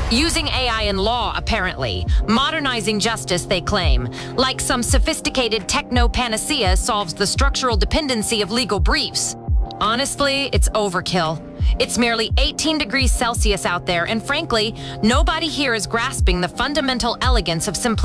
Using AI in law, apparently. Modernizing justice, they claim. Like some sophisticated techno-panacea solves the structural dependency of legal briefs. Honestly, it's overkill. It's merely 18 degrees Celsius out there, and frankly, nobody here is grasping the fundamental elegance of simplicity.